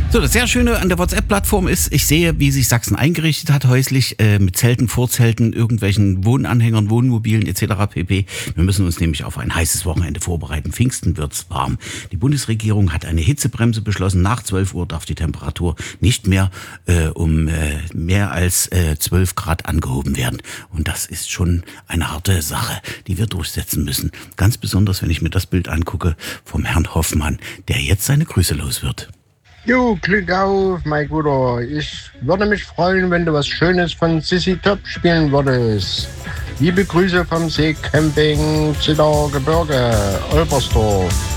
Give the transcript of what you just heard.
So, das sehr Schöne an der WhatsApp-Plattform ist, ich sehe, wie sich Sachsen eingerichtet hat, häuslich, mit Zelten, Vorzelten, irgendwelchen Wohnanhängern, Wohnmobilen etc. pp. Wir müssen uns nämlich auf ein heißes Wochenende vorbereiten. Pfingsten wird's warm. Die Bundesregierung hat eine Hitzebremse beschlossen. Nach 12 Uhr darf die Temperatur nicht mehr um mehr als 12 Grad angehoben werden. Und das ist schon eine harte Sache, die wir durchsetzen müssen. Ganz besonders, wenn ich mir das Bild angucke vom Herrn Hoffmann, der jetzt seine Grüße los wird. Jo, Glück auf, mein Guter. Ich würde mich freuen, wenn du was Schönes von Sissy Top spielen würdest. Liebe Grüße vom Seecamping Zillergebirge, Olbersdorf.